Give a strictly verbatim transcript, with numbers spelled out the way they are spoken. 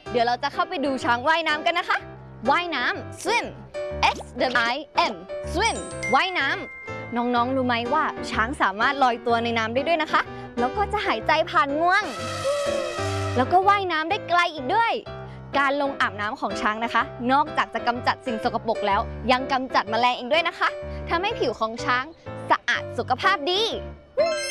เดี๋ยวเราจะเข้าไปดูช้างว่ายน้ำกันนะคะว่ายน้ำ swim S W I M swim ว่ายน้ำน้องๆรู้ไหมว่าช้างสามารถลอยตัวในน้ำได้ด้วยนะคะแล้วก็จะหายใจผ่านงวงแล้วก็ว่ายน้ำได้ไกลอีกด้วยการลงอาบน้ำของช้างนะคะนอกจากจะกำจัดสิ่งสกปรกแล้วยังกำจัดแมลงอีกด้วยนะคะทำให้ผิวของช้างสะอาดสุขภาพดี